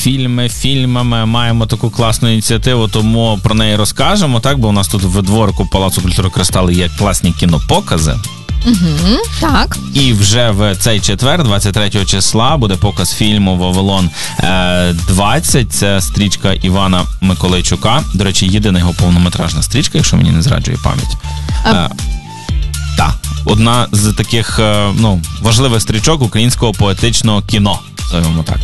фільми фільмами, маємо таку класну ініціативу, тому про неї розкажемо, так? Бо у нас тут в дворику Палацу культури «Кристали» є класні кінопокази. Угу, так. І вже в цей четвер, 23 числа, буде показ фільму «Вавилон 20». Це стрічка Івана Миколайчука. До речі, єдина його повнометражна стрічка, якщо мені не зраджує пам'ять. Так. Одна з таких важливих стрічок українського поетичного кіно, називаємо так.